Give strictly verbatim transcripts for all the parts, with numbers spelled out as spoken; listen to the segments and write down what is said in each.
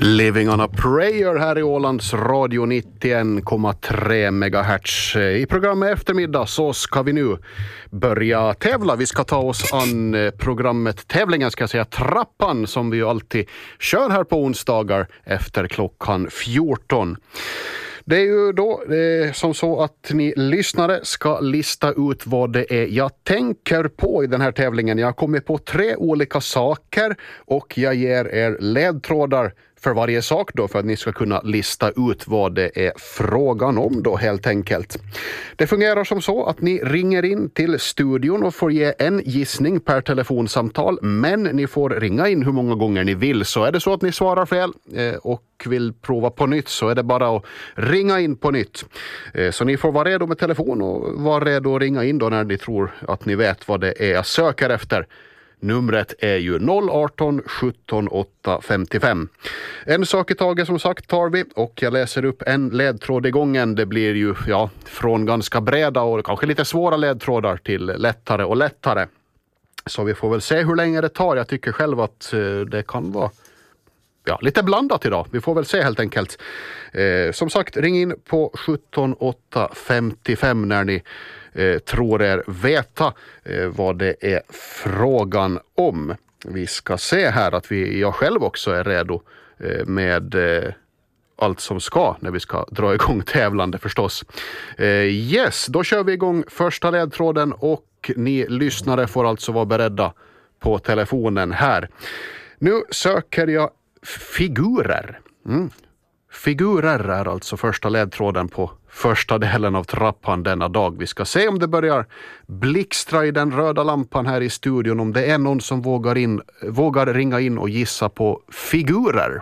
Living on a prayer här i Ålands radio nittioen komma tre megahertz. I programmet eftermiddag så ska vi nu börja tävla. Vi ska ta oss an programmet tävlingen, ska jag säga, trappan, som vi ju alltid kör här på onsdagar efter klockan fjorton. Det är ju då eh, som så att ni lyssnare ska lista ut vad det är jag tänker på i den här tävlingen. Jag har kommit på tre olika saker och jag ger er ledtrådar för varje sak då, för att ni ska kunna lista ut vad det är frågan om då, helt enkelt. Det fungerar som så att ni ringer in till studion och får ge en gissning per telefonsamtal, men ni får ringa in hur många gånger ni vill. Så är det så att ni svarar fel eh, och vill prova på nytt, så är det bara att ringa in på nytt. Eh, så ni får vara redo med telefon och vara redo att ringa in då när ni tror att ni vet vad det är jag söker efter. Numret är ju noll arton sjutton åtta femtiofem. En sak i taget som sagt tar vi, och jag läser upp en ledtråd i gången. Det blir ju ja, från ganska breda och kanske lite svåra ledtrådar till lättare och lättare. Så vi får väl se hur länge det tar. Jag tycker själv att eh, det kan vara ja, lite blandat idag. Vi får väl se helt enkelt. Eh, som sagt, ring in på sjutton åtta femtiofem när ni Eh, tror er veta eh, vad det är frågan om. Vi ska se här att vi, jag själv också är redo eh, med eh, allt som ska när vi ska dra igång tävlande förstås. Eh, yes, då kör vi igång första ledtråden och ni lyssnare får alltså vara beredda på telefonen här. Nu söker jag figurer. Mm. Figurer är alltså första ledtråden på första delen av trappan denna dag. Vi ska se om det börjar blixtra i den röda lampan här i studion, om det är någon som vågar, in, vågar ringa in och gissa på figurer.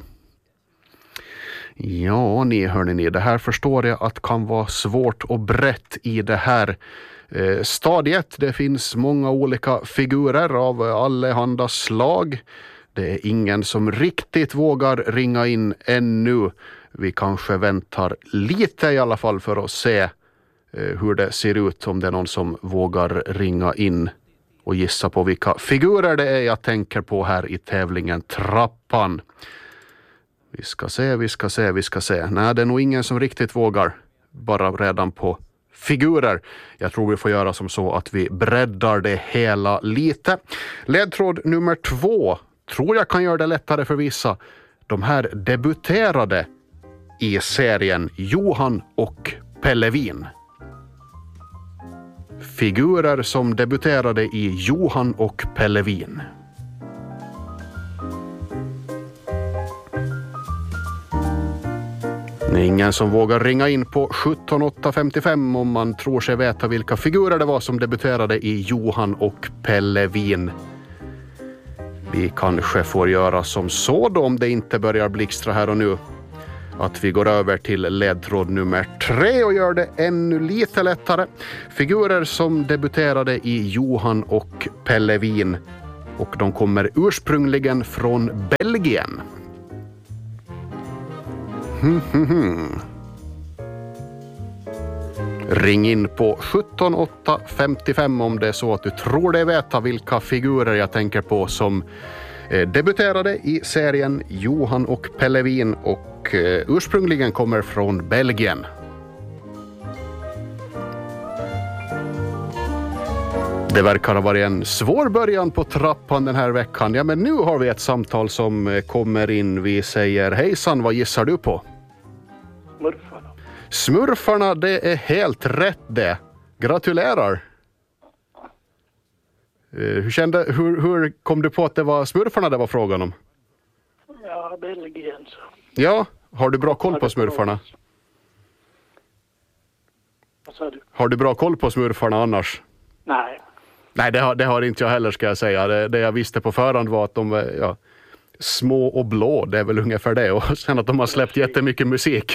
Ja, ni hörni ni, det här förstår jag att kan vara svårt och brett i det här eh, stadiet. Det finns många olika figurer av allehanda slag. Det är ingen som riktigt vågar ringa in ännu. Vi kanske väntar lite i alla fall för att se eh, hur det ser ut, om det är någon som vågar ringa in och gissa på vilka figurer det är jag tänker på här i tävlingen Trappan. Vi ska se, vi ska se, vi ska se. Nej, det är nog ingen som riktigt vågar, bara redan på figurer. Jag tror vi får göra som så att vi breddar det hela lite. Ledtråd nummer två tror jag kan göra det lättare för vissa. De här debuterade i serien Johan och Pellevin. Figurer som debuterade i Johan och Pellevin. Det är ingen som vågar ringa in på sjutton åtta femtiofem om man tror sig veta vilka figurer det var som debuterade i Johan och Pellevin. Vi kanske får göra som så då, om det inte börjar blixtra här och nu, att vi går över till ledtråd nummer tre och gör det ännu lite lättare. Figurer som debuterade i Johan och Pellevin, och de kommer ursprungligen från Belgien. Ring in på sjutton åtta femtiofem om det är så att du tror dig veta vilka figurer jag tänker på som eh, debuterade i serien Johan och Pellevin och eh, ursprungligen kommer från Belgien. Det verkar ha varit en svår början på trappan den här veckan. Ja, men nu har vi ett samtal som eh, kommer in. Vi säger hejsan, vad gissar du på? Smurfarna. Smurfarna, det är helt rätt det. Gratulerar. Hur, kände, hur, hur kom du på att det var smurfarna det var frågan om? Ja, Belgien så. Ja, har du bra koll på smurfarna? Vad sa du? Har du bra koll på smurfarna annars? Nej. Nej, det har, det har inte jag heller, ska jag säga. Det, det jag visste på förhand var att de var ja, små och blå, det är väl ungefär det. Och sen att de har släppt jättemycket musik.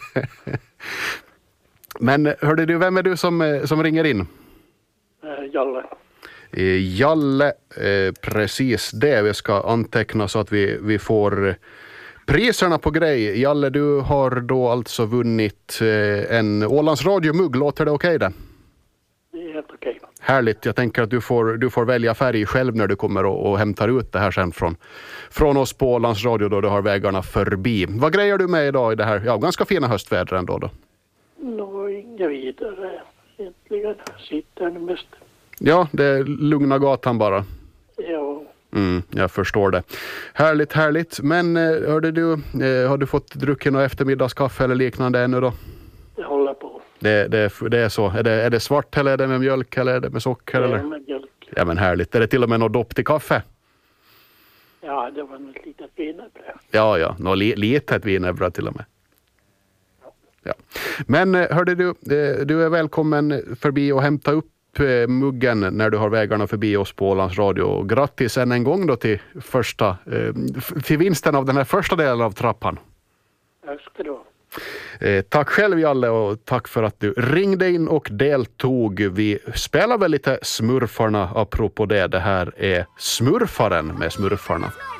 Men hörde du, vem är du som, som ringer in? Eh, Jalle. Eh, Jalle, eh, precis det. Vi ska anteckna så att vi, vi får priserna på grej. Jalle, du har då alltså vunnit eh, en Ålands Radio-mugg. Låter det okej det? helt okej. Härligt. Jag tänker att du får, du får välja färg själv när du kommer och, och hämtar ut det här sen från, från oss på Ålands Radio då du har vägarna förbi. Vad grejer du med idag i det här ja, ganska fina höstvädret ändå då? Nå, inga vidare. Egentligen sitter nu mest. Ja, det är lugna gatan bara. Ja, Mm, jag förstår det. Härligt, härligt. Men eh, hörde du, eh, har du fått druckit något eftermiddagskaffe eller liknande ännu då? jag håller på. Det, det, det är så. Är det, är det svart eller är det med mjölk eller är det med socker? Det Eller? är med mjölk. Ja men härligt. Är det till och med något dopp till kaffe? Ja, det var något litet wienerbröd. Ja, ja. Något li, litet wienerbröd till och med. Ja. Men eh, hörde du, eh, du är välkommen förbi och hämta upp eh, muggen när du har vägarna förbi oss på Ålands Radio. Och grattis än en gång då till, första, eh, f- till vinsten av den här första delen av trappan. Tack ska du ha. Eh, tack själv Jalle och tack för att du ringde in och deltog. Vi spelar väl lite Smurfarna apropå det. Det här är Smurfaren med Smurfarna.